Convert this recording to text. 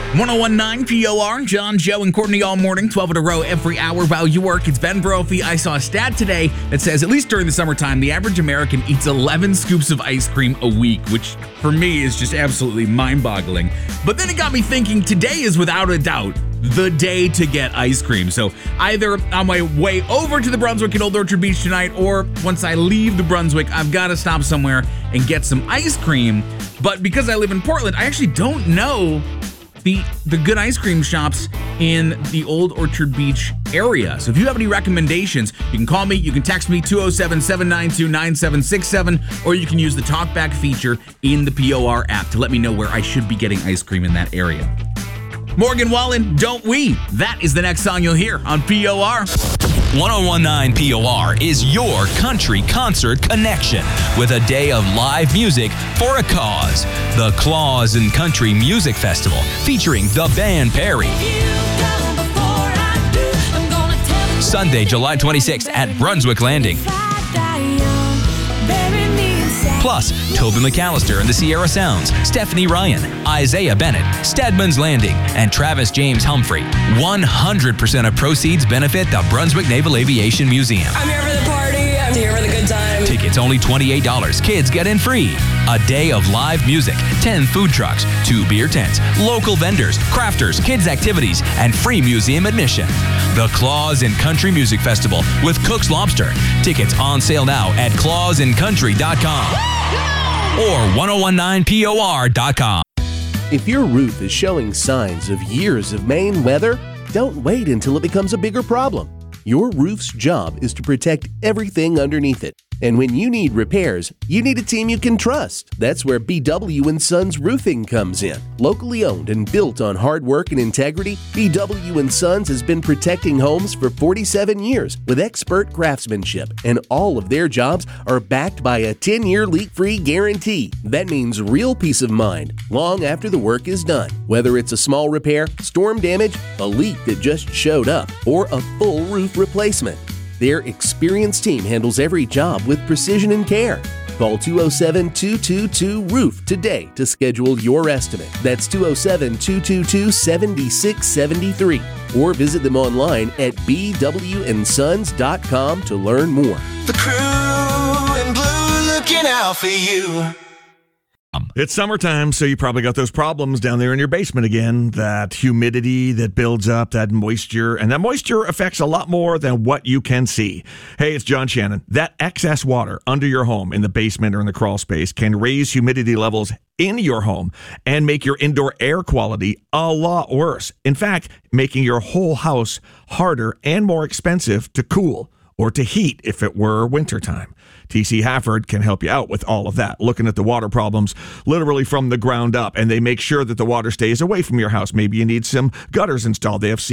1019 POR, John, Joe, and Courtney all morning, 12 in a row every hour while you work. It's Ben Brophy. I saw a stat today that says, at least during the summertime, the average American eats 11 scoops of ice cream a week, which for me is just absolutely mind-boggling. But then it got me thinking, today is without a doubt the day to get ice cream. So either on my way over to the Brunswick at Old Orchard Beach tonight, or once I leave the Brunswick, I've got to stop somewhere and get some ice cream. But because I live in Portland, I actually don't know the good ice cream shops in the Old Orchard Beach area. So if you have any recommendations, you can call me, you can text me 207-792-9767, or you can use the talkback feature in the POR app to let me know where I should be getting ice cream in that area. Morgan Wallen, Don't We? That is the next song you'll hear on POR. 1019 POR is your country concert connection with a day of live music for a cause. The Claus and Country Music Festival featuring the band Perry. Sunday, July 26th at Brunswick Landing. Plus, Toby McAllister and the Sierra Sounds, Stephanie Ryan, Isaiah Bennett, Stedman's Landing, and Travis James Humphrey. 100% of proceeds benefit the Brunswick Naval Aviation Museum. I'm here for the party. I'm here for the good time. Tickets only $28. Kids get in free. A day of live music, 10 food trucks, 2 beer tents, local vendors, crafters, kids activities, and free museum admission. The Claus and Country Music Festival with Cook's Lobster. Tickets on sale now at clausandcountry.com or 1019POR.com. If your roof is showing signs of years of Maine weather, don't wait until it becomes a bigger problem. Your roof's job is to protect everything underneath it. And when you need repairs, you need a team you can trust. That's where BW & Sons Roofing comes in. Locally owned and built on hard work and integrity, BW & Sons has been protecting homes for 47 years with expert craftsmanship, and all of their jobs are backed by a 10-year leak-free guarantee. That means real peace of mind long after the work is done. Whether it's a small repair, storm damage, a leak that just showed up, or a full roof replacement, their experienced team handles every job with precision and care. Call 207-222-ROOF today to schedule your estimate. That's 207-222-7673. Or visit them online at bwandsons.com to learn more. The crew in blue looking out for you. It's summertime, so you probably got those problems down there in your basement again. That humidity that builds up, that moisture, and that moisture affects a lot more than what you can see. Hey, it's John Shannon. That excess water under your home in the basement or in the crawl space can raise humidity levels in your home and make your indoor air quality a lot worse. In fact, making your whole house harder and more expensive to cool or to heat if it were wintertime. TC Hafford can help you out with all of that, looking at the water problems literally from the ground up, and they make sure that the water stays away from your house. Maybe you need some gutters installed. They have